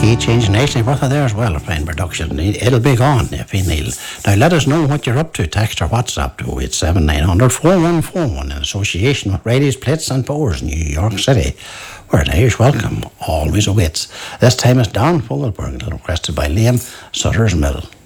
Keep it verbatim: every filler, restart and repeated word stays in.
Key Change Nation, Bertha there as well, playing production. It'll be gone if you Neil. Now let us know what you're up to. Text or WhatsApp to eight seven nine hundred four one four one in association with Radies, Plates and Powers, New York City, where an Irish welcome always awaits. This time it's Don Fogelberg, requested by Liam Sutter's Mill.